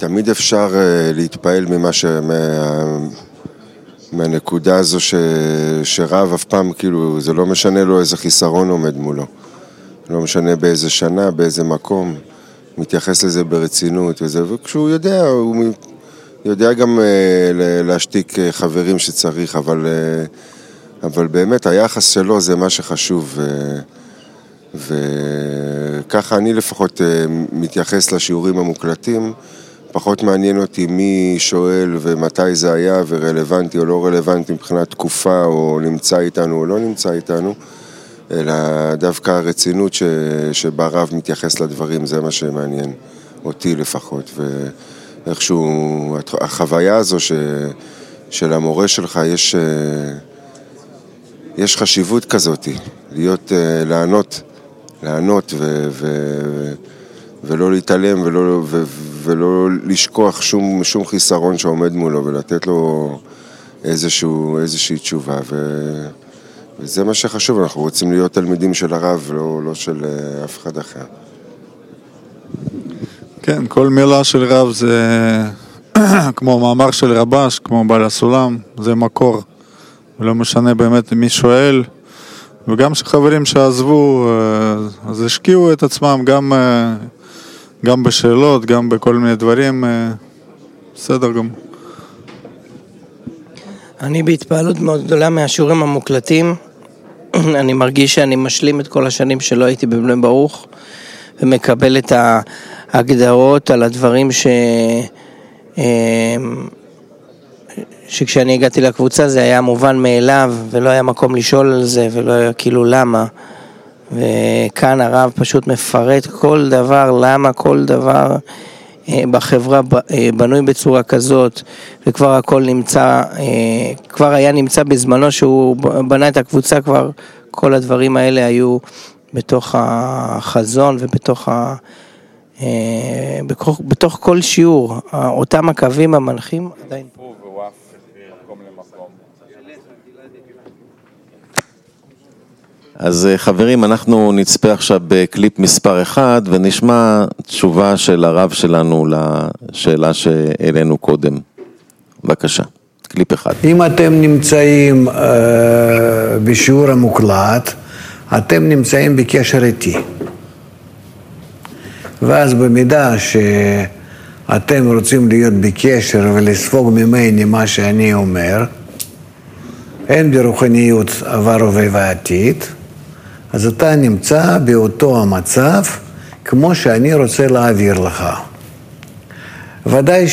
תמיד אפשר להתפעל מהנקודה הזו שרב אף פעם, כאילו, זה לא משנה לו איזה חיסרון עומד מולו. לא משנה באיזה שנה, באיזה מקום, מתייחס לזה ברצינות וזה, וכשהוא יודע, הוא יודע גם להשתיק חברים שצריך, אבל באמת היחס שלו זה מה שחשוב, וככה אני לפחות מתייחס לשיעורים המוקלטים, פחות מעניין אותי מי שואל ומתי זה היה ורלוונטי או לא רלוונטי מבחינת תקופה או נמצא איתנו או לא נמצא איתנו, אלא דווקא הרצינות שבה רב מתייחס לדברים, זה מה שמעניין אותי לפחות, ואיכשהו החוויה הזו של המורה שלך יש חשיבות כזאת, להיות, לענות ולא להתעלם ולא לשכוח שום חיסרון שעומד מולו ולתת לו איזושהי תשובה וזה מה שחשוב, אנחנו רוצים להיות תלמידים של הרב, לא של אף אחד אחר. כן, כל מילה של רב זה כמו מאמר של רבש, כמו בעל הסולם, זה מקור, ולא משנה באמת מי שואל, וגם שחברים שעזבו, אז השקיעו את עצמם גם בשאלות, גם בכל מיני דברים, בסדר גם. אני בהתפעלות מאוד גדולה מהשיעורים המוקלטים, אני מרגיש שאני משלים את כל השנים שלא הייתי בבני ברוך, ומקבל את ההגדרות על הדברים שכשאני הגעתי לקבוצה זה היה מובן מאליו, ולא היה מקום לשאול על זה, ולא היה כאילו למה. וכאן הרב פשוט מפרט כל דבר, למה כל דבר בחברה בנוי בצורה כזאת, וכבר הכל נמצא, כבר היה נמצא בזמנו שהוא בנה את הקבוצה, כבר כל הדברים האלה היו בתוך החזון בתוך כל שיעור, אותם הקווים המנחים עדיין פה. אז חברים, אנחנו נצפה עכשיו בקליפ מספר 1 ונשמע תשובה של הרב שלנו לשאלה שהעלינו קודם. בבקשה, קליפ 1. אם אתם נמצאים בשיעור המוקלט, אתם נמצאים בקשר איתי. ואז במידה שאתם רוצים להיות בקשר ולספוג ממני מה שאני אומר, אין ברוחניות עבר הווה ועתיד, אז אתה נמצא באותו המצב כמו שאני רוצה להעביר לך. ודאי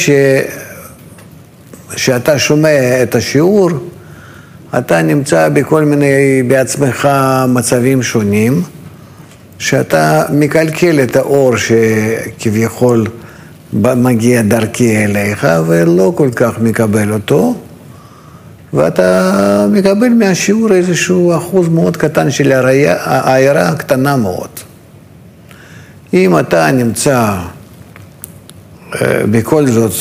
שאתה שומע את השיעור, אתה נמצא בכל מיני בעצמך מצבים שונים, שאתה מקלקל את האור שכביכול מגיע דרכי אליך ולא כל כך מקבל אותו, ואתה מקבל מהשיעור איזשהו אחוז מאוד קטן של העירה קטנה מאוד. אם אתה נמצא בכל זאת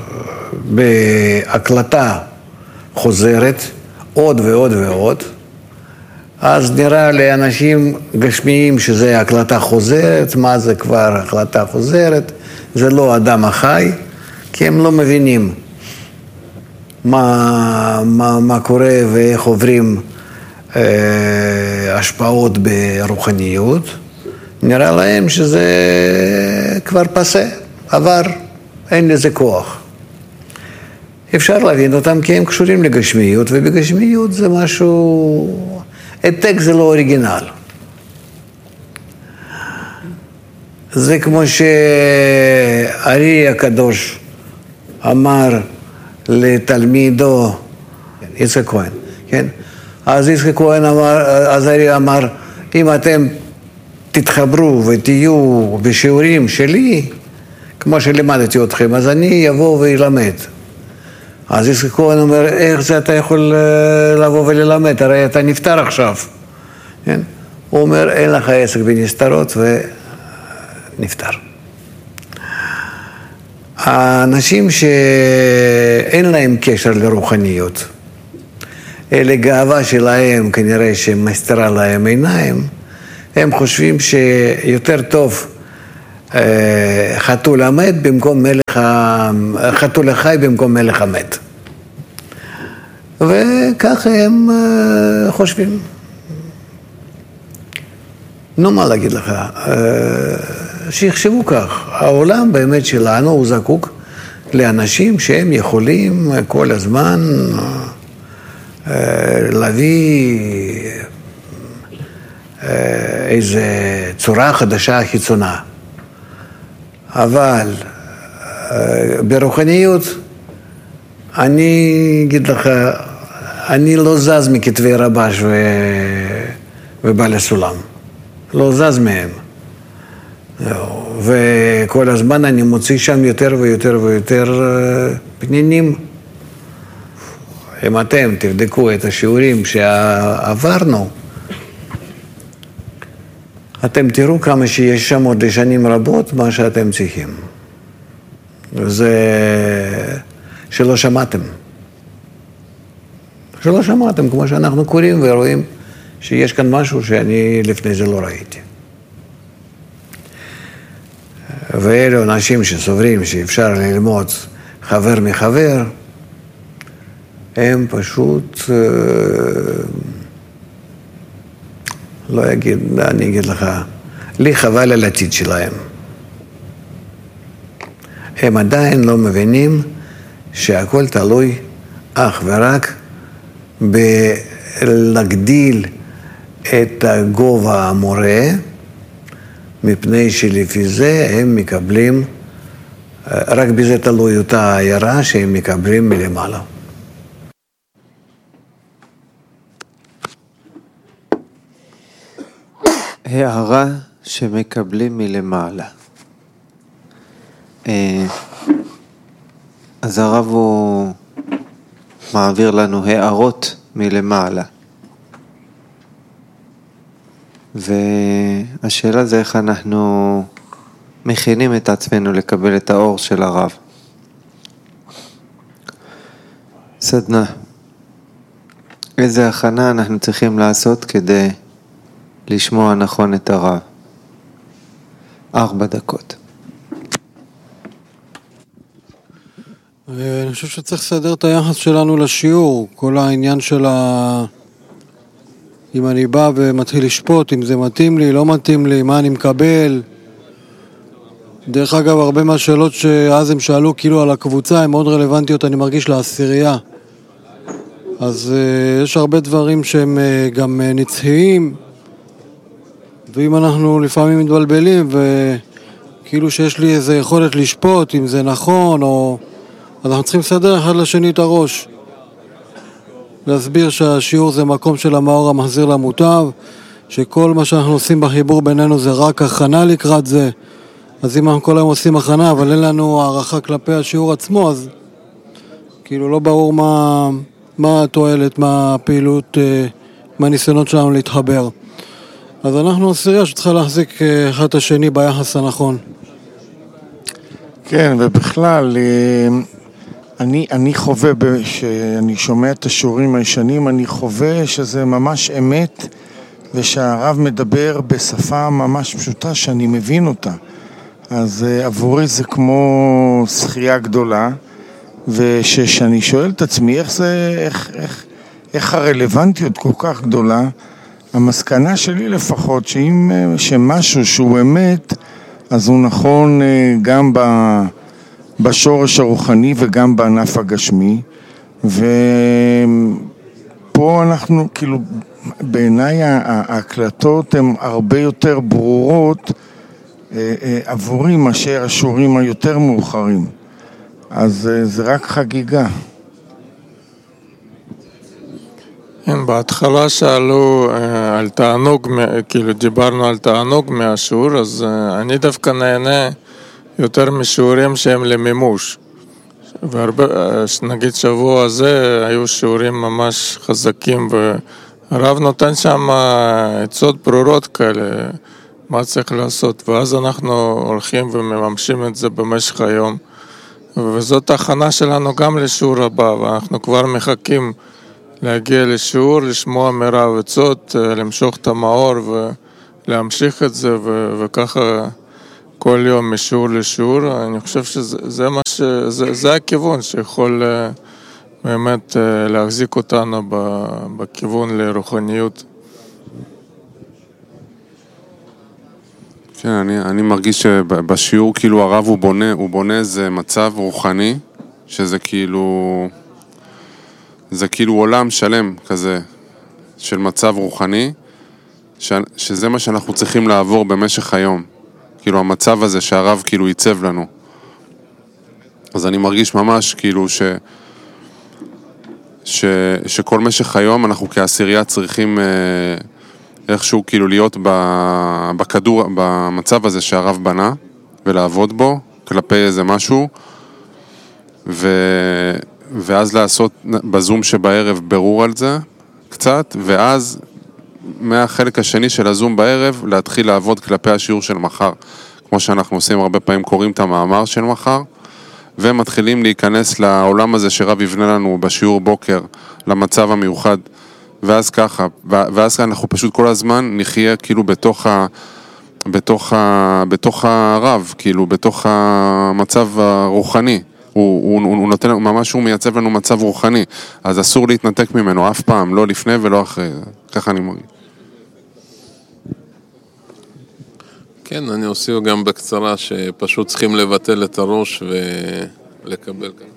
בהקלטה חוזרת עוד ועוד ועוד, אז נראה לאנשים גשמיים שזה הקלטה חוזרת. מה זה כבר הקלטה חוזרת? זה לא אדם החי, כי הם לא מבינים מה קורה ואיך עוברים השפעות ברוחניות. נראה להם שזה כבר פסה, עבר, אין לזה כוח. אפשר להבין אותם כי הם קשורים לגשמיות, ובגשמיות זה משהו, העתק זה לא אוריגינל. זה כמו שארי הקדוש אמר לתלמידו, יצחק כהן, כן? אז יצחק כהן אמר, אז ארי אמר, אם אתם תתחברו ותהיו בשיעורים שלי, כמו שלימדתי אתכם, אז אני אבוא וילמד. אז יצחק כהן אומר, איך זה אתה יכול לבוא וללמד? הרי אתה נפטר עכשיו. כן? הוא אומר, אין לך עסק בנסתרות ונפטר. האנשים שאין להם קשר לרוחניות, אלה גאווה שלהם, כנראה שמסתרה להם עיניים, הם חושבים שיותר טוב חתול המת במקום חתול החי במקום מלך המת. וכך הם חושבים. נו, מה להגיד לך? שיחשבו כך. העולם באמת שלנו הוא זקוק לאנשים שהם יכולים כל הזמן להביא איזו צורה חדשה חיצונה. אבל ברוחניות, אני אגיד לך, אני לא זז מכתבי רבש ובעל הסולם. לא זז מהם. וכל הזמן אני מוציא שם יותר ויותר ויותר פנינים. אם אתם תבדקו את השיעורים שעברנו, אתם תראו כמה שיש שם עוד לשנים רבות מה שאתם צריכים. זה שלא שמעתם. שלא שמעתם, כמו שאנחנו קוראים ורואים שיש כאן משהו שאני לפני זה לא ראיתי. ואלו אנשים שסוברים שאפשר ללמוד חבר מחבר, הם פשוט, לא אגיד, אני אגיד לך, לי חבל על העתיד שלהם. הם עדיין לא מבינים שהכל תלוי אך ורק בלהגדיל את הגובה המורה, מפני שלפי זה הם מקבלים, רק בזה תלוי אותה העירה שהם מקבלים מלמעלה. הערה שמקבלים מלמעלה. אז הרב הוא מעביר לנו הערות מלמעלה. והשאלה זה איך אנחנו מכינים את עצמנו לקבל את האור של הרב. סדנה. איזה הכנה אנחנו צריכים לעשות כדי לשמוע נכון את הרב? 4 דקות. אני חושב שצריך לסדר את היחס שלנו לשיעור. כל העניין של אם אני בא ומתחיל לשפוט, אם זה מתאים לי, לא מתאים לי, מה אני מקבל. דרך אגב, הרבה מהשאלות שאז הם שאלו כאילו על הקבוצה, הן מאוד רלוונטיות, אני מרגיש לעשירייה. אז יש הרבה דברים שהם גם נצחיים, ואם אנחנו לפעמים מתבלבלים, וכאילו שיש לי איזו יכולת לשפוט, אם זה נכון, אז אנחנו צריכים לסדר אחד לשני את הראש. להסביר שהשיעור זה מקום של המאור המחזיר למוטב, שכל מה שאנחנו עושים בחיבור בינינו זה רק הכנה לקראת זה. אז אם אנחנו כל היום עושים הכנה, אבל אין לנו הערכה כלפי השיעור עצמו, אז כאילו לא ברור מה התועלת, מה הפעילות, מה הניסיונות שלנו להתחבר. אז אנחנו עשירייה שצריכה להחזיק אחד את השני ביחס הנכון. כן, ובכלל, אני חווה, שאני שומע את השיעורים הישנים, אני חווה שזה ממש אמת, ושהרב מדבר בשפה ממש פשוטה שאני מבין אותה. אז עבורי זה כמו שחייה גדולה, ושאני שואל את עצמי איך הרלוונטיות כל כך גדולה, המסקנה שלי לפחות, שמשהו שהוא אמת, אז הוא נכון גם בשורש הרוחני וגם בענף הגשמי, ופה אנחנו כאילו, בעיניי ההקלטות הן הרבה יותר ברורות עבורי מאשר השיעורים היותר מאוחרים. אז זה רק חגיגה. בהתחלה שאלו על תענוג, כאילו דיברנו על תענוג מהשיעור, אז אני דווקא נהנה יותר משיעורים שהם למימוש. נגיד שבוע הזה היו שיעורים ממש חזקים, והרב נותן שם עצות ברורות כאלה, מה צריך לעשות, ואז אנחנו הולכים ומממשים את זה במשך היום. וזאת ההכנה שלנו גם לשיעור הבא, ואנחנו כבר מחכים להגיע לשיעור, לשמוע מרב עצות, למשוך את המאור ולהמשיך את זה, וככה כל יום משיעור לשיעור, אני חושב שזה הכיוון שיכול באמת להחזיק אותנו בכיוון לרוחניות. כן, אני מרגיש שבשיעור כאילו הרב הוא בונה איזה מצב רוחני, שזה כאילו, זה כאילו עולם שלם כזה של מצב רוחני, שזה מה שאנחנו צריכים לעבור במשך היום. כאילו המצב הזה שהרב כאילו ייצב לנו. אז אני מרגיש ממש כאילו שכל משך היום אנחנו כעשירייה צריכים איכשהו כאילו להיות במצב הזה שהרב בנה ולעבוד בו כלפי איזה משהו ואז לעשות בזום שבערב ברור על זה קצת, ואז מהחלק השני של הזום בערב להתחיל לעבוד כלפי השיעור של מחר, כמו שאנחנו עושים הרבה פעמים, קוראים את המאמר של מחר ומתחילים להיכנס לעולם הזה שרב יבנה לנו בשיעור בוקר, למצב המיוחד, ואז ככה, ואז אנחנו פשוט כל הזמן נחיה כאילו בתוך הרב, כאילו בתוך המצב הרוחני. הוא נותן, ממש הוא מייצב לנו מצב רוחני, אז אסור להתנתק ממנו אף פעם, לא לפני ולא אחרי, ככה אני מרגיש. כן, אני אוסיף גם בקצרה שפשוט צריכים לבטל את הראש ולקבל כאן.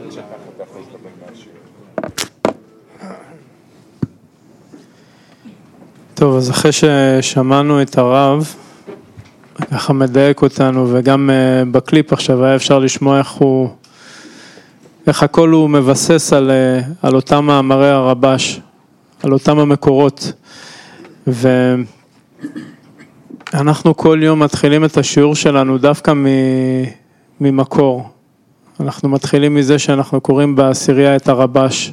טוב, אז אחרי ששמענו את הרב, ככה מדייק אותנו, וגם בקליפ עכשיו היה אפשר לשמוע איך הכל הוא מבסס על אותם מאמרי הרבש, על אותם המקורות. ואנחנו כל יום מתחילים את השיעור שלנו דווקא ממקור. אנחנו מתחילים מזה שאנחנו קוראים בעשירייה את הרבש,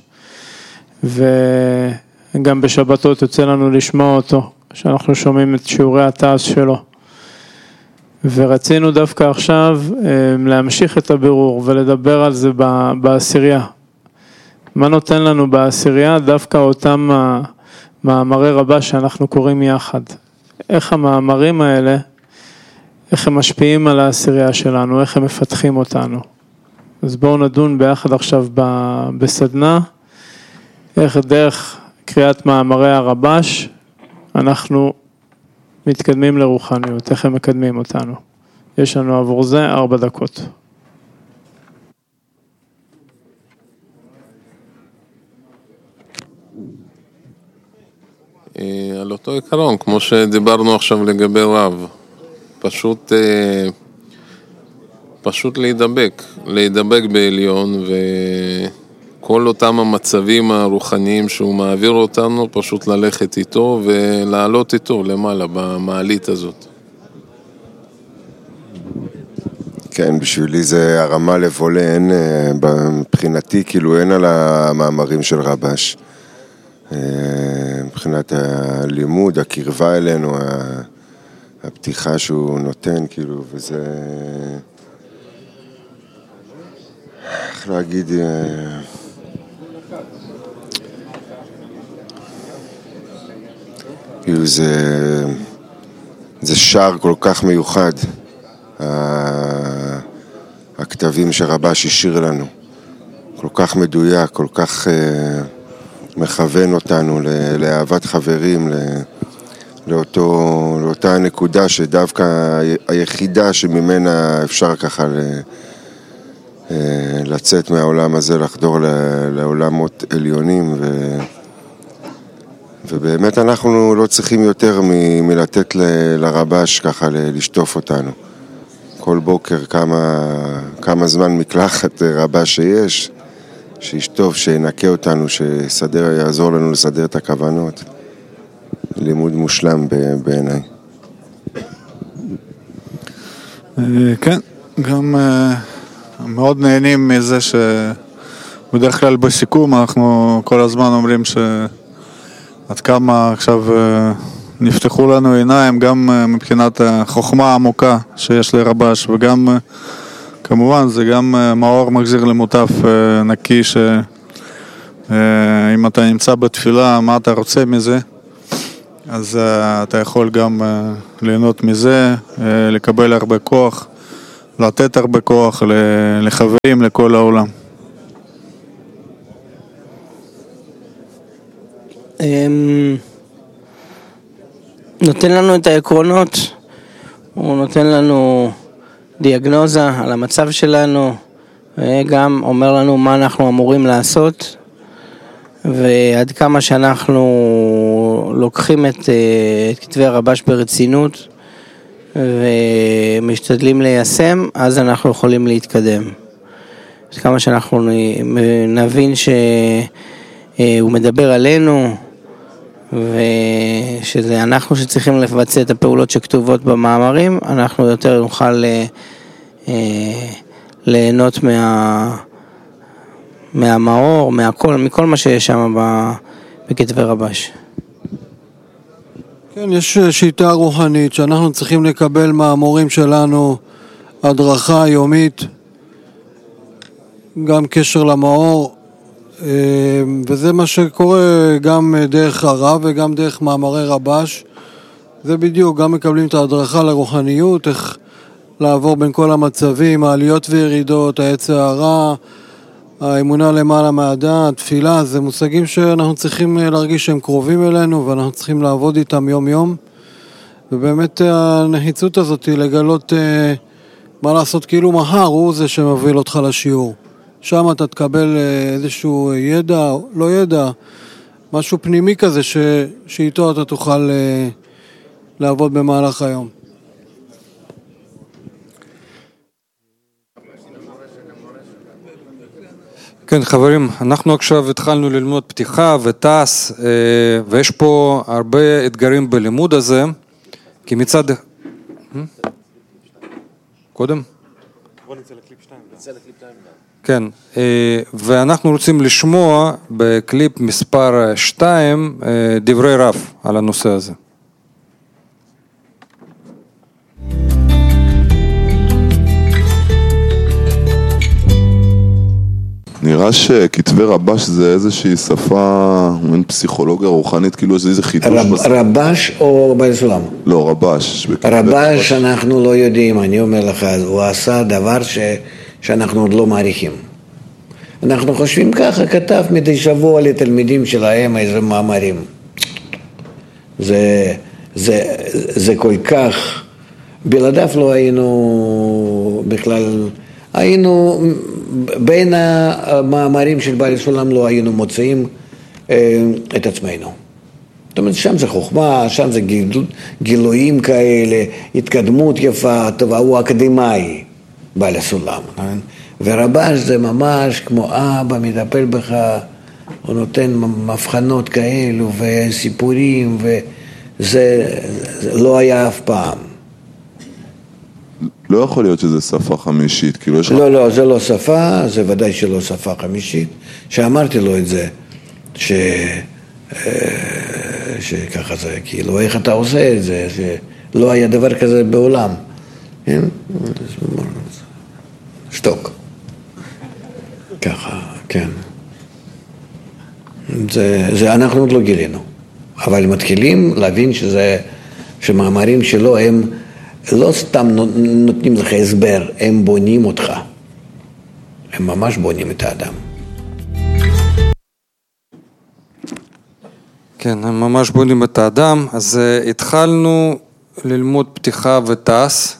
וגם בשבתות יוצא לנו לשמוע אותו, שאנחנו שומעים את שיעורי התעש שלו. ורצינו דווקא עכשיו להמשיך את הבירור ולדבר על זה בעשירייה. מה נותן לנו בעשירייה? דווקא אותם מאמרי רבש שאנחנו קוראים יחד. איך המאמרים האלה, איך הם משפיעים על העשירייה שלנו, איך הם מפתחים אותנו. אז בואו נדון ביחד עכשיו בסדנה, איך דרך קריאת מאמרי הרבש אנחנו מתקדמים לרוחניות, איך הם מקדמים אותנו. יש לנו עבור זה 4 דקות. על אותו עיקרון, כמו שדיברנו עכשיו לגבי רב, פשוט להידבק בעליון, וכל אותם המצבים הרוחניים שהוא מעביר אותנו, פשוט ללכת איתו ולעלות איתו למעלה במעלית הזאת. כן, בשבילי זה הרמה לבולה, אין, מבחינתי כאילו אין על המאמרים של רבש. מבחינת הלימוד, הקרבה אלינו, הפתיחה שהוא נותן, כאילו, וזה... איך להגיד... כאילו זה שער כל כך מיוחד, הכתבים שרבש השאיר לנו, כל כך מדויק, כל כך מכוון אותנו לאהבת חברים, לאותה נקודה שדווקא היחידה שממנה אפשר ככה לצאת מהעולם הזה, לחדור לעולמות עליונים, ובאמת אנחנו לא צריכים יותר מלתת לרבש ככה לשטוף אותנו. כל בוקר כמה זמן מקלחת רבש שיש, שישטוף, שינקה אותנו, יעזור לנו לסדר את הכוונות. לימוד מושלם בעיניי. כן, גם מאוד נהנים מזה שבדרך כלל בסיכום אנחנו כל הזמן אומרים שעד כמה עכשיו נפתחו לנו עיניים, גם מבחינת החוכמה העמוקה שיש לרבש, וגם כמובן זה גם מאור מחזיר למוטף נקי, שאם אתה נמצא בתפילה, מה אתה רוצה מזה? אז אתה יכול גם ליהנות מזה, לקבל הרבה כוח, לתת הרבה כוח לחברים, לכל העולם. נותן לנו את העקרונות, הוא נותן לנו דיאגנוזה על המצב שלנו, וגם אומר לנו מה אנחנו אמורים לעשות, ועד כמה שאנחנו לוקחים את כתבי הרבש ברצינות, ומשתדלים ליישם, אז אנחנו יכולים להתקדם. עד כמה שאנחנו נבין שהוא מדבר עלינו, ושזה אנחנו שצריכים לבצע את הפעולות שכתובות במאמרים, אנחנו יותר נוכל ליהנות מהמאור, מכל מה שיש שם בכתבי רבש. כן, יש שיטה רוחנית שאנחנו צריכים לקבל מהמורים שלנו הדרכה יומית, גם קשר למאור, וזה מה שקורה גם דרך הרב וגם דרך מאמרי רבש. זה בדיוק, גם מקבלים את ההדרכה לרוחניות, איך לעבור בין כל המצבים, העליות וירידות, היצר הרע, האמונה למעלה מהדעת, תפילה, זה מושגים שאנחנו צריכים להרגיש שהם קרובים אלינו ואנחנו צריכים לעבוד איתם יום יום. ובאמת הנחיצות הזאת היא לגלות מה לעשות כאילו מחר, הוא זה שמוביל אותך לשיעור. שם אתה תקבל איזשהו ידע, לא ידע, משהו פנימי כזה שאיתו אתה תוכל לעבוד במהלך היום. כן חברים, אנחנו עכשיו התחלנו ללמוד פתיחה וטס, ויש פה הרבה אתגרים בלימוד הזה, כי מצד... קודם? בוא נצא לקליפ 2. כן, ואנחנו רוצים לשמוע בקליפ מספר 2 דברי רב על הנושא הזה. נראה שכתבי רבש זה איזושהי שפה, מין פסיכולוגיה רוחנית, כאילו זה איזה חידוש רבש או בעל סולם? לא, רבש. רבש אנחנו לא יודעים, אני אומר לך, הוא עשה דבר שאנחנו עוד לא מעריכים. אנחנו חושבים ככה, כתב מדי שבוע לתלמידים שלהם איזה מאמרים. זה כל כך, בלעדיו לא היינו בכלל, היינו בין המאמרים של בעל סולם לא היינו מוצאים את עצמנו. זאת אומרת, שם זה חוכמה, שם זה גילויים כאלה, התקדמות יפה, טובה, הוא אקדמאי, בעל הסולם. ורבש זה ממש כמו אבא מטפל בך, הוא נותן מבחנות כאלו וסיפורים, וזה לא היה אף פעם. לא יכול להיות שזה שפה חמישית, כאילו יש... לא, זה לא שפה, זה ודאי שלא שפה חמישית. שאמרתי לו את זה, שככה זה, כאילו, איך אתה עושה את זה, שלא היה דבר כזה בעולם. שתוק. ככה, כן. זה אנחנו עוד לא גילינו. אבל מתחילים להבין שמאמרים שלו הם לא סתם נותנים לך הסבר, הם בונים אותך. הם ממש בונים את האדם. כן, הם ממש בונים את האדם. אז התחלנו ללמוד פתיחה וטס,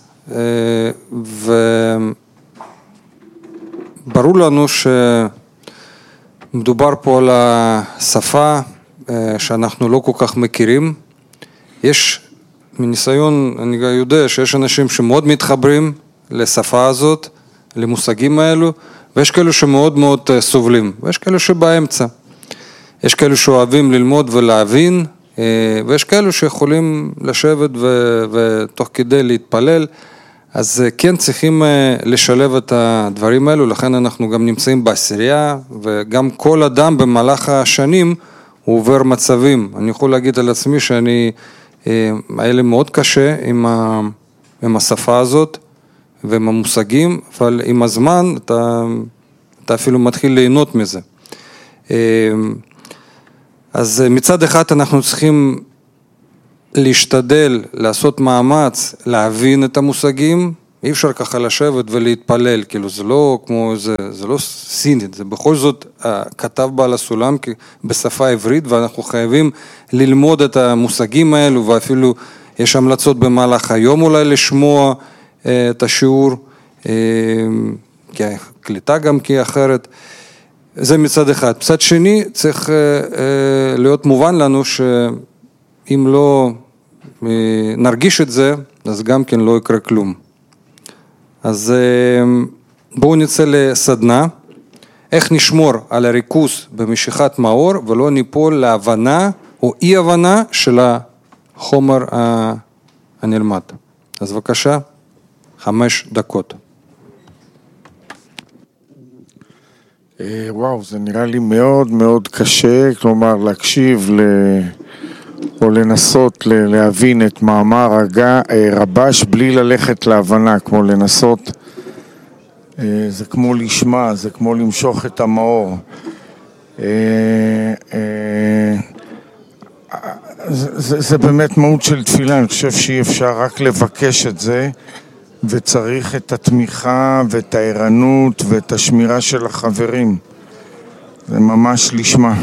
וברור לנו שמדובר פה על השפה שאנחנו לא כל כך מכירים. יש מניסיון, אני יודע שיש אנשים שמאוד מתחברים לשפה הזאת, למושגים האלו, ויש כאלו שמאוד מאוד סובלים, ויש כאלו שבאמצע. יש כאלו שאוהבים ללמוד ולהבין, ויש כאלו שיכולים לשבת ותוך כדי להתפלל, אז כן צריכים לשלב את הדברים האלו, לכן אנחנו גם נמצאים בעשירייה, וגם כל אדם במהלך השנים הוא עובר מצבים. אני יכול להגיד על עצמי שאני היה לי מאוד קשה עם השפה הזאת ועם המושגים, אבל עם הזמן אתה אפילו מתחיל ליהנות מזה. אז מצד אחד אנחנו צריכים להשתדל, לעשות מאמץ, להבין את המושגים, אי אפשר ככה לשבת ולהתפלל, כאילו זה לא כמו, זה לא סינית, זה בכל זאת כתב בעל הסולם בשפה עברית, ואנחנו חייבים ללמוד את המושגים האלו, ואפילו יש המלצות במהלך היום אולי לשמוע את השיעור, כי הקליטה גם כי אחרת, זה מצד אחד. מצד שני, צריך להיות מובן לנו שאם לא נרגיש את זה, אז גם כן לא יקרה כלום. אז בואו נצא לסדנה, איך נשמור על הריכוז במשיכת מאור ולא ניפול להבנה או אי הבנה של החומר הנלמד. אז בבקשה, 5 דקות. וואו, זה נראה לי מאוד מאוד קשה, כלומר להקשיב או לנסות להבין את מאמר רבש בלי ללכת להבנה, כמו לנסות, זה כמו לשמה, זה כמו למשוך את המאור. זה באמת מהות של תפילה, אני חושב שאי אפשר רק לבקש את זה, וצריך את התמיכה ואת הערנות ואת השמירה של החברים. זה ממש לשמה.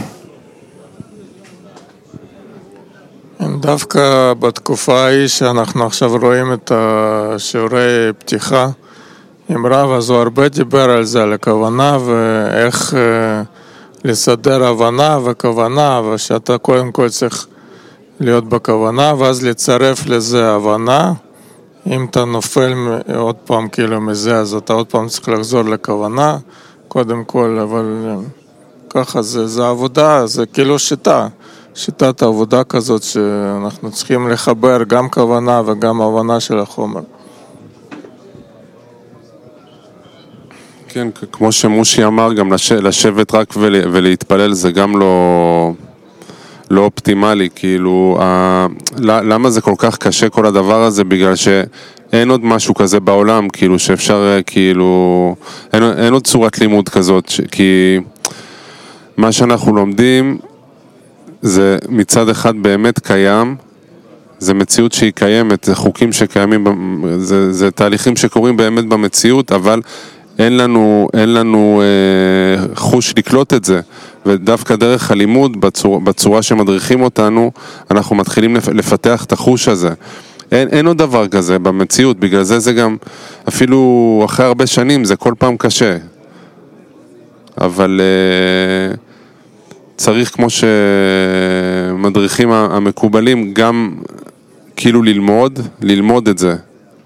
דווקא בתקופה ההיא שאנחנו עכשיו רואים את השיעורי פתיחה עם רב, אז הוא הרבה דיבר על זה, על הכוונה ואיך לסדר הבנה וכוונה, ושאתה קודם כל צריך להיות בכוונה ואז לצרף לזה הבנה. אם אתה נופל עוד פעם כאילו מזה, אז אתה עוד פעם צריך לחזור לכוונה קודם כל, אבל ככה זה עבודה, זה כאילו שיטת העבודה כזאת שאנחנו צריכים לחבר גם כוונה וגם הבנה של החומר. כן, כמו שמושי אמר, גם לשבת רק ולהתפלל זה גם לא אופטימלי, כאילו, למה זה כל כך קשה כל הדבר הזה? בגלל שאין עוד משהו כזה בעולם, כאילו, שאפשר, כאילו, אין עוד צורת לימוד כזאת, כי מה שאנחנו לומדים זה מצד אחד באמת קיים, זה מציאות שהיא קיימת, זה חוקים שקיימים, זה תהליכים שקורים באמת במציאות, אבל אין לנו חוש לקלוט את זה, ודווקא דרך הלימוד, בצורה שמדריכים אותנו, אנחנו מתחילים לפתח את החוש הזה. אין עוד דבר כזה במציאות, בגלל זה גם, אפילו אחרי הרבה שנים, זה כל פעם קשה. אבל צריך, כמו שמדריכים המקובלים, גם כאילו ללמוד את זה.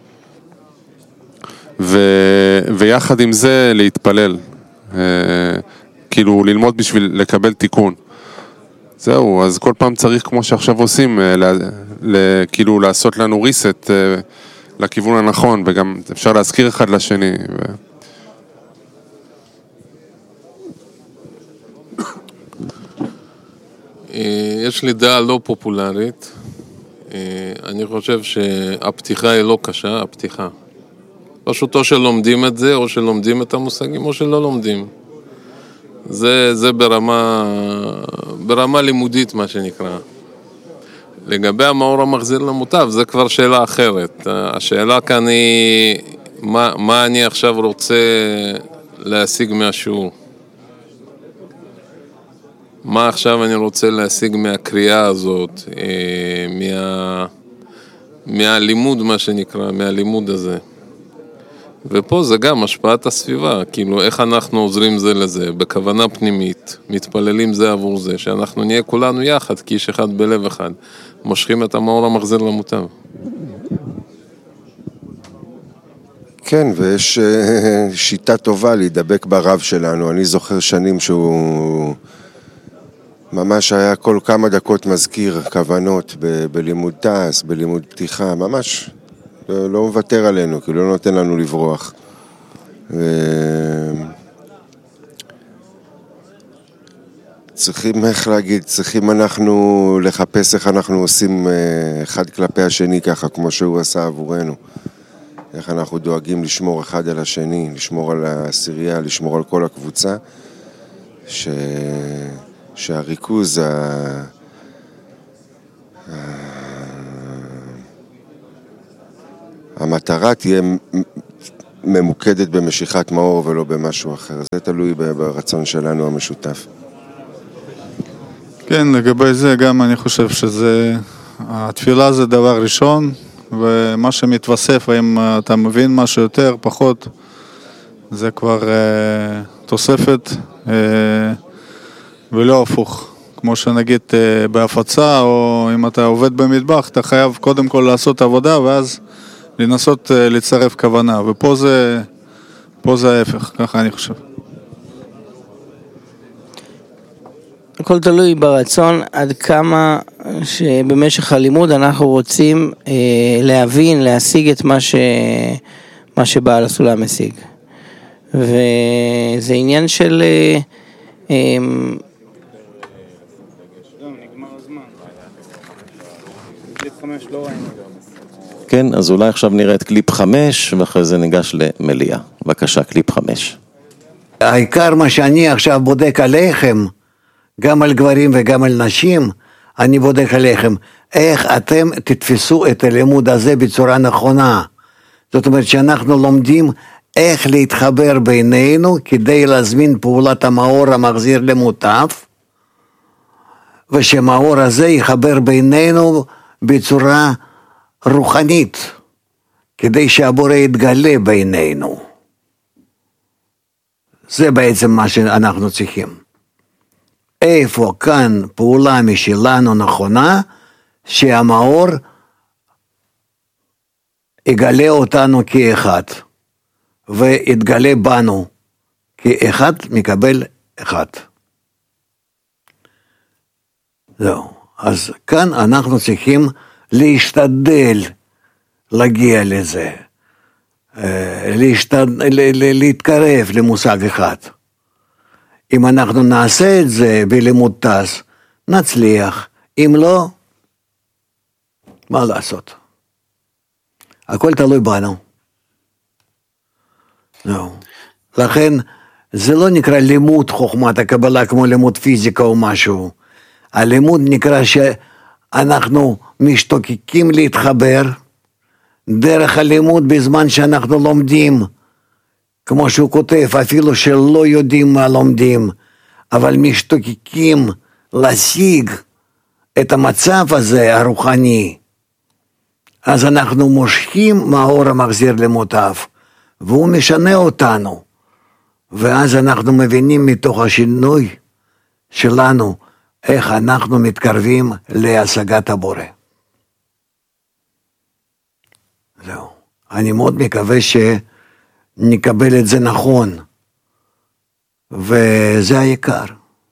ויחד עם זה להתפלל, כאילו ללמוד בשביל לקבל תיקון. זהו, אז כל פעם צריך, כמו שעכשיו עושים, כאילו לעשות לנו ריסט לכיוון הנכון, וגם אפשר להזכיר אחד לשני. יש לי דעה לא פופולרית. אני חושב שהפתיחה היא לא קשה, הפתיחה. פשוט או שלומדים את זה, או שלומדים את המושגים, או שלא לומדים. זה ברמה לימודית, מה שנקרא. לגבי המאור המחזיר למוטב, זה כבר שאלה אחרת. השאלה כאן היא, מה אני עכשיו רוצה להשיג מהשיעור? מה עכשיו אני רוצה להשיג מהקריאה הזאת, מהלימוד, מה שנקרא, מהלימוד הזה. ופה זה גם השפעת הסביבה, כאילו איך אנחנו עוזרים זה לזה, בכוונה פנימית, מתפללים זה עבור זה, שאנחנו נהיה כולנו יחד, כאיש אחד בלב אחד, מושכים את המאור המחזיר למוטב. כן, ויש שיטה טובה להידבק ברב שלנו. אני זוכר שנים שהוא ממש היה כל כמה דקות מזכיר כוונות בלימוד טס, בלימוד פתיחה, ממש לא מוותר עלינו, כי לא נותן לנו לברוח. צריכים, איך להגיד, צריכים אנחנו לחפש איך אנחנו עושים אחד כלפי השני ככה, כמו שהוא עשה עבורנו. איך אנחנו דואגים לשמור אחד על השני, לשמור על העשירייה, לשמור על כל הקבוצה, שהריכוז המטרה תהיה ממוקדת במשיכת מאור ולא במשהו אחר. זה תלוי ברצון שלנו המשותף. כן, לגבי זה גם אני חושב התפילה זה דבר ראשון, ומה שמתווסף, האם אתה מבין משהו יותר, פחות, זה כבר תוספת, ולא הפוך. כמו שנגיד בהפצה, או אם אתה עובד במטבח, אתה חייב קודם כל לעשות עבודה, ואז לנסות לצרף כוונה, ופה זה ההפך, ככה אני חושב. הכל תלוי ברצון עד כמה שבמשך הלימוד אנחנו רוצים להבין, להשיג את מה שבעל הסולם משיג. וזה עניין של כן, אז אולי עכשיו נראה את קליפ 5 ואחרי זה ניגש למליאה. בבקשה, קליפ 5. העיקר מה שאני עכשיו בודק עליכם, גם על גברים וגם על נשים, אני בודק עליכם, איך אתם תתפסו את הלימוד הזה בצורה נכונה. זאת אומרת שאנחנו לומדים איך להתחבר בינינו כדי להזמין פעולת המאור המחזיר למוטף, ושמאור הזה יחבר בינינו בצורה רוחנית, כדי שהבורא יתגלה בינינו. זה בעצם מה שאנחנו צריכים. איפה כאן פעולה משלנו נכונה, שהמאור יגלה אותנו כאחד, ויתגלה בנו כאחד מקבל אחד. זהו. אז כאן אנחנו צריכים להשתדל להגיע לזה, להתקרב למושג אחד. אם אנחנו נעשה את זה בלימוד טס, נצליח. אם לא, מה לעשות? הכל תלוי בנו. לכן, זה לא נקרא לימוד חוכמת הקבלה כמו לימוד פיזיקה או משהו. הלימוד נקרא שאנחנו משתוקקים להתחבר דרך הלימוד בזמן שאנחנו לומדים, כמו שהוא כותב, אפילו שלא יודעים מה לומדים, אבל משתוקקים להשיג את המצב הזה הרוחני. אז אנחנו מושכים מאור המחזיר למוטף, והוא משנה אותנו, ואז אנחנו מבינים מתוך השינוי שלנו, איך אנחנו מתקרבים להשגת הבורא. זהו. אני מאוד מקווה שנקבל את זה נכון, וזה העיקר.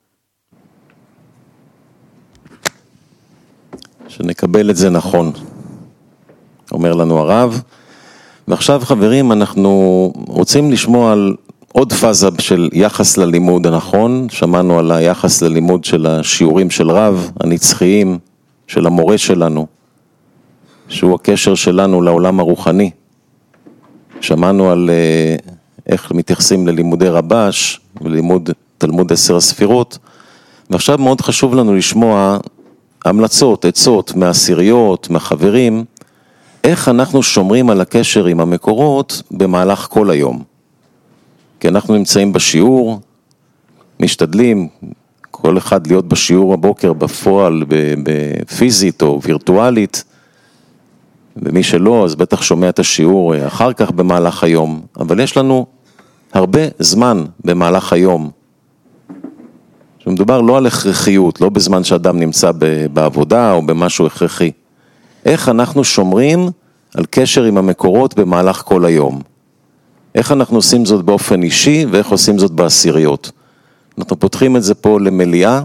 שנקבל את זה נכון, אומר לנו הרב. ועכשיו חברים, אנחנו רוצים לשמוע על עוד פאזה של יחס ללימוד הנכון. שמענו על היחס ללימוד של השיעורים של רב, הנצחיים, של המורה שלנו, שהוא הקשר שלנו לעולם הרוחני. שמענו על איך מתייחסים ללימודי רבש ולימוד תלמוד 10 הספירות, ועכשיו מאוד חשוב לנו לשמוע המלצות, עצות מהעשיריות, מהחברים, איך אנחנו שומרים על הקשר עם המקורות במהלך כל היום. כי אנחנו נמצאים בשיעור, משתדלים כל אחד להיות בשיעור הבוקר בפועל, בפיזית או וירטואלית, ומי שלא אז בטח שומע את השיעור אחר כך במהלך היום, אבל יש לנו הרבה זמן במהלך היום. שמדובר לא על הכרחיות, לא בזמן שאדם נמצא בעבודה או במשהו הכרחי. איך אנחנו שומרים על קשר עם המקורות במהלך כל היום? איך אנחנו עושים זאת באופן אישי ואיך עושים זאת בעשיריות? אנחנו פותחים את זה פה למליאה,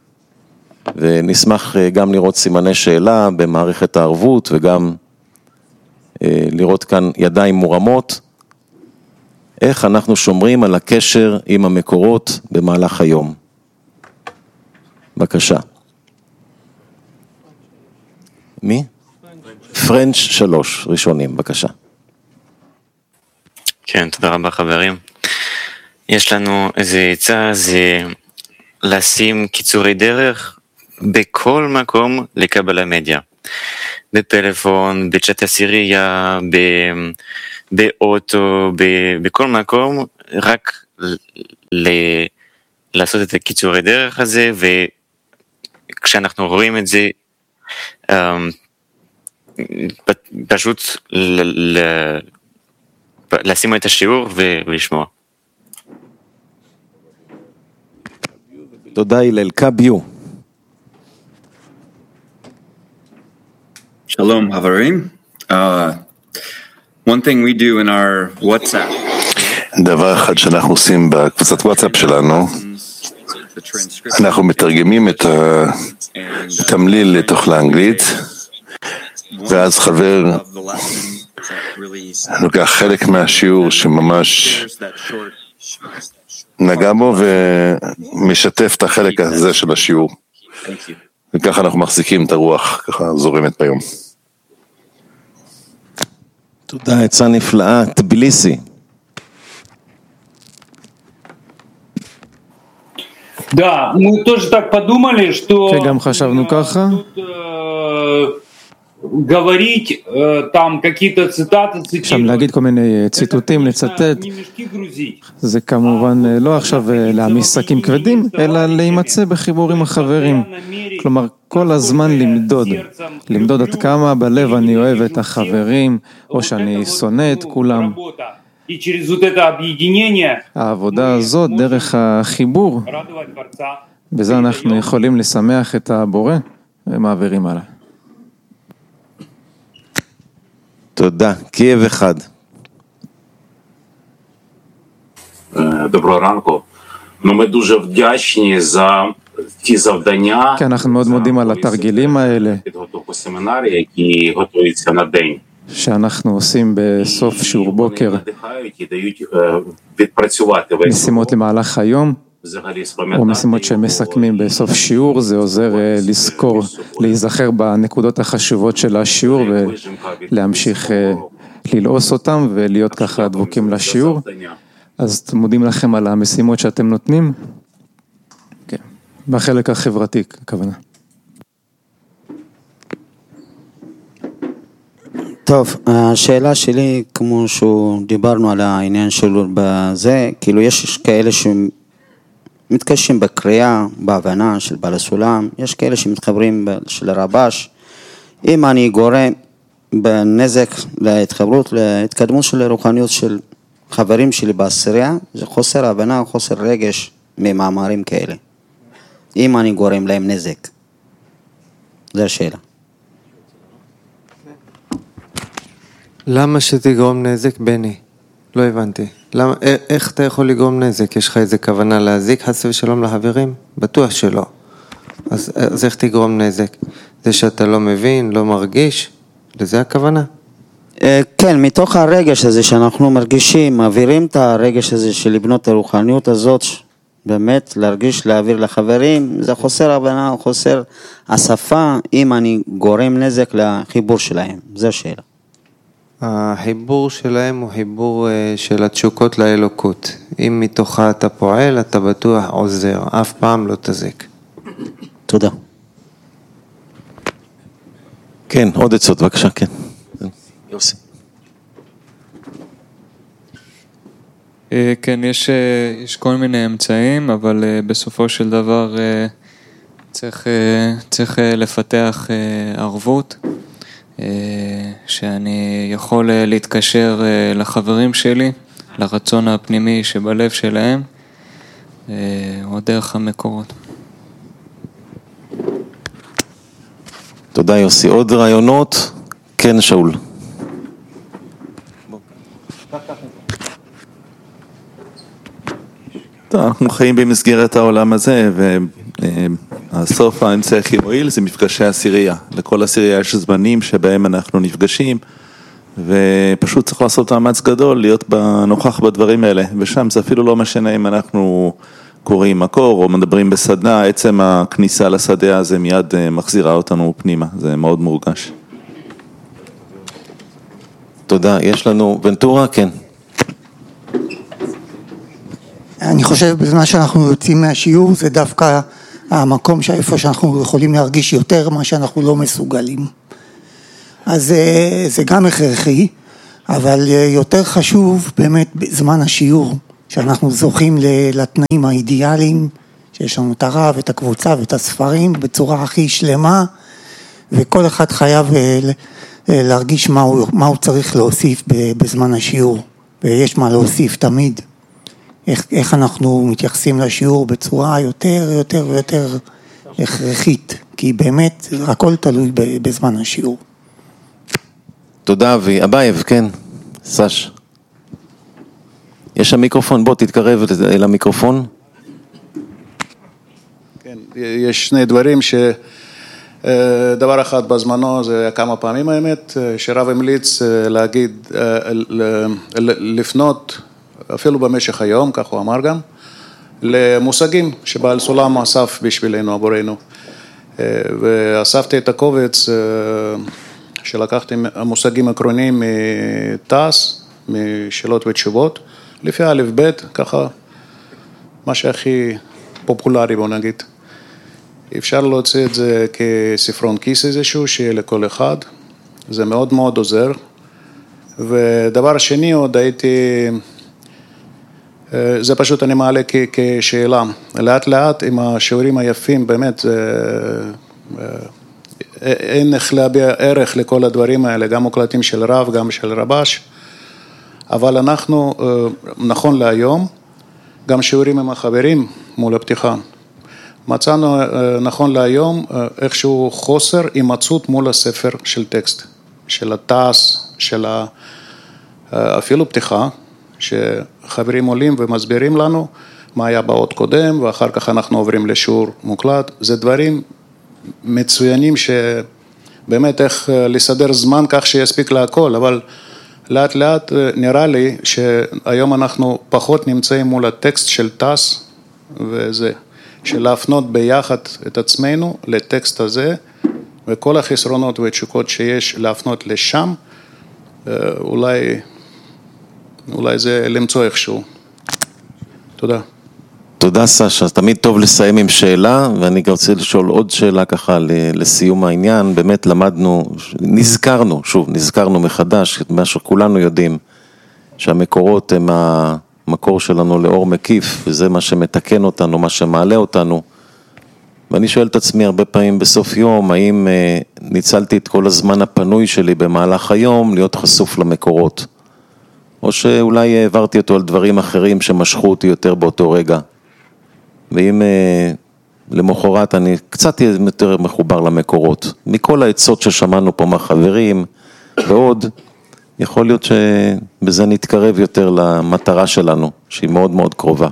ונשמח גם לראות סימני שאלה במערכת הערבות, וגם לראות כאן ידיים מורמות. איך אנחנו שומרים על הקשר עם המקורות במהלך היום? בבקשה. מי? פרנץ' 3, ראשונים, בבקשה. כן, תודה רבה חברים. יש לנו איזה עצה, זה לשים קיצורי דרך בכל מקום לקבלה מדיה. בפלאפון, בצ'אט הסירייה, באוטו, בכל מקום, רק לעשות את הקיצורי דרך הזה, וכשאנחנו רואים את זה, פשוט לשים את השיעור ולשמוע. תודה הלל, קביו. Shalom, Havarim. One thing we do in our WhatsApp. דבר אחד שאנחנו עושים בקבוצת וואטסאפ שלנו, אנחנו מתרגמים את התמליל לתוך לאנגלית, ואז חבר לוקח חלק מהשיעור שממש נגע בו ומשתף את החלק הזה של השיעור. וככה אנחנו מחזיקים את הרוח, ככה זורמת ביום. תודה, עצה נפלאה, טביליסי. Да, мы тоже так подумали, что גם חשבנו ככה. говорить там какие-то цитаты, שם להגיד כל מיני ציטוטים, לצטט, זה כמובן לא עכשיו להעמיס שקים כבדים, אלא להימצא בחיבור עם החברים. כלומר, כל הזמן למדוד עד כמה בלב אני אוהב את החברים, או שאני שונא את כולם. העבודה הזאת, דרך החיבור, בזה אנחנו יכולים לשמח את הבורא, ומעבירים הלאה. תודה, קייב אחד. Доброго ранку. Ми дуже вдячні за ті завдання. כן, אנחנו מאוד מודים על התרגילים האלה. підготовку семінарів, які готуються на день. שאנחנו עושים בסוף שיעור בוקר. надихають і дають відпрацювати весь. משימות למהלך היום. או משימות שמסכמים בסוף שיעור, זה עוזר לזכור, להיזכר בנקודות החשובות של השיעור ולהמשיך ללעוס אותם ולהיות ככה דבוקים לשיעור. אז מודים לכם על המשימות שאתם נותנים. כן, בחלק החברתי, הכוונה. טוב, השאלה שלי, כמו שדיברנו על העניין שלו בזה, כאילו יש כאלה מתקשים בקריאה, בהבנה של בעל הסולם, יש כאלה שמתחברים של הרבש. אם אני גורם בנזק להתחברות, להתקדמות של הרוחניות של חברים שלי בעשירייה, זה חוסר הבנה, חוסר רגש ממאמרים כאלה. אם אני גורם להם נזק. זו השאלה. למה שתגרום נזק, בני? לא הבנתי. למה, איך אתה יכול לגרום נזק? יש לך איזה כוונה להזיק חס ושלום לחברים? בטוח שלא. אז איך תגרום נזק? זה שאתה לא מבין, לא מרגיש? לזה הכוונה? כן, מתוך הרגש הזה שאנחנו מרגישים, מעבירים את הרגש הזה של לבנות הרוחניות הזאת, באמת להרגיש, להעביר לחברים, זה חוסר הבנה, חוסר השפה, אם אני גורם נזק לחיבור שלהם. זו השאלה. החיבור שלהם הוא חיבור של התשוקות לאלוקות. אם מתוכה אתה פועל, אתה בטוח עוזר, אף פעם לא תזיק. תודה. כן, עוד עצות, בבקשה, כן. יוסי. כן, יש כל מיני אמצעים, אבל בסופו של דבר צריך לפתח ערבות. שאני יכול להתקשר לחברים שלי, לרצון הפנימי שבלב שלהם, או דרך המקורות. תודה יוסי. עוד רעיונות? כן, שאול. טוב, אנחנו חיים במסגרת העולם הזה, והסוף האמצעי הכי מועיל זה מפגשי עשירייה. לכל עשירייה יש זמנים שבהם אנחנו נפגשים, ופשוט צריך לעשות מאמץ גדול להיות נוכח בדברים האלה, ושם זה אפילו לא משנה אם אנחנו קוראים מקור או מדברים בסדנה, עצם הכניסה לשדה הזה מיד מחזירה אותנו פנימה, זה מאוד מורגש. תודה, יש לנו ונטורה, כן. אני חושב בזמן שאנחנו יוצאים מהשיעור זה דווקא המקום שאיפה שאנחנו יכולים להרגיש יותר מה שאנחנו לא מסוגלים. אז זה גם הכרחי, אבל יותר חשוב באמת בזמן השיעור, שאנחנו זוכים לתנאים האידיאליים, שיש לנו את הרב, את הקבוצה ואת הספרים בצורה הכי שלמה, וכל אחד חייב להרגיש מה הוא צריך להוסיף בזמן השיעור, ויש מה להוסיף תמיד. איך אנחנו מתייחסים לשיעור בצורה יותר הכרחית, כי באמת הכל תלוי בזמן השיעור. תודה אבי. אבייב, כן, סש. יש שם מיקרופון, בוא תתקרב אל המיקרופון. כן, יש שני דברים דבר אחד בזמנו, זה היה כמה פעמים האמת, שרב המליץ להגיד, לפנות אפילו במשך היום, כך הוא אמר גם, למושגים שבעל סולם אסף בשבילנו, עבורנו. ואספתי את הקובץ שלקחתי המושגים עקרוניים מתעש, משאלות ותשובות, לפי א' ב', ככה מה שהכי פופולרי בוא נגיד. אפשר להוציא את זה כספרון כיס איזשהו, שיהיה לכל אחד, זה מאוד מאוד עוזר. ודבר שני עוד הייתי, זה פשוט אני מעלה כשאלה, לאט לאט עם השיעורים היפים, באמת אין איך להביע ערך לכל הדברים האלה, גם מוקלטים של רב, גם של רבש, אבל אנחנו, נכון להיום, גם שיעורים עם החברים מול הפתיחה, מצאנו נכון להיום איכשהו חוסר הימצאות מול הספר של טקסט, של התעש, של אפילו פתיחה, שחברים עולים ומסבירים לנו מה היה באות קודם, ואחר כך אנחנו עוברים לשיעור מוקלט. זה דברים מצוינים שבאמת איך לסדר זמן כך שיספיק להכל, אבל לאט לאט נראה לי שהיום אנחנו פחות נמצאים מול הטקסט של תעש, וזה, של להפנות ביחד את עצמנו לטקסט הזה, וכל החסרונות והתשוקות שיש להפנות לשם, אולי זה למצוא איכשהו. תודה. תודה סשה, תמיד טוב לסיים עם שאלה, ואני רוצה לשאול עוד שאלה ככה לסיום העניין. באמת למדנו, נזכרנו מחדש, מה שכולנו יודעים, שהמקורות הם המקור שלנו לאור מקיף, וזה מה שמתקן אותנו, מה שמעלה אותנו. ואני שואל את עצמי הרבה פעמים בסוף יום, האם ניצלתי את כל הזמן הפנוי שלי במהלך היום להיות חשוף למקורות, או שאולי העברתי אותו על דברים אחרים שמשכו אותי יותר באותו רגע. ואם למחרת אני קצת יותר מחובר למקורות, מכל העצות ששמענו פה מהחברים ועוד, יכול להיות שבזה נתקרב יותר למטרה שלנו, שהיא מאוד מאוד קרובה.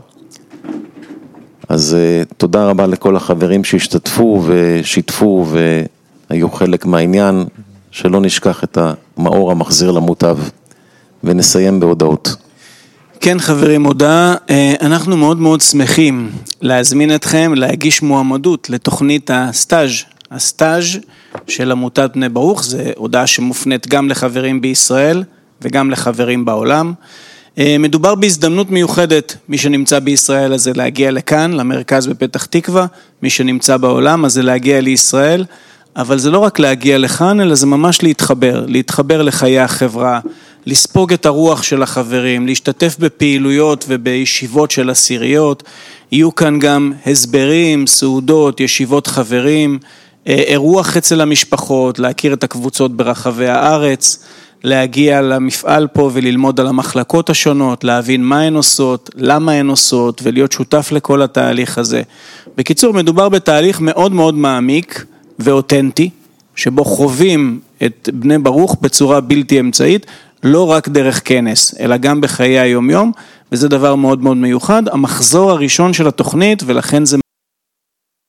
אז תודה רבה לכל החברים שהשתתפו ושיתפו והיו חלק מהעניין, שלא נשכח את המאור המחזיר למוטב, ונסיים בהודעות. כן חברים, הודעה, אנחנו מאוד מאוד שמחים להזמין אתכם להגיש מועמדות לתוכנית הסטאז' של עמותת בני ברוך. זה הודעה שמופנית גם לחברים בישראל וגם לחברים בעולם. מדובר בהזדמנות מיוחדת, מי שנמצא בישראל אז זה להגיע לכאן, למרכז בפתח תקווה, מי שנמצא בעולם אז זה להגיע לישראל, אבל זה לא רק להגיע לכאן, אלא זה ממש להתחבר לחיי החברה, לספוג את הרוח של החברים, להשתתף בפעילויות ובישיבות של עשיריות, יהיו כאן גם הסברים, סעודות, ישיבות חברים, אירוח אצל המשפחות, להכיר את הקבוצות ברחבי הארץ, להגיע למפעל פה וללמוד על המחלקות השונות, להבין מה הן עושות, למה הן עושות, ולהיות שותף לכל התהליך הזה. בקיצור, מדובר בתהליך מאוד מאוד מעמיק ואותנטי, שבו חווים את בני ברוך בצורה בלתי אמצעית, לא רק דרך כנס, אלא גם בחיי היום-יום, וזה דבר מאוד מאוד מיוחד. המחזור הראשון של התוכנית, ולכן זה